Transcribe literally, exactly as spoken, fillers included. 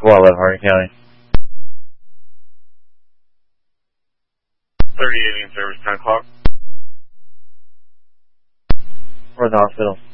Wildlife, Hardin County. thirty-eight in service, ten o'clock. We're in the hospital.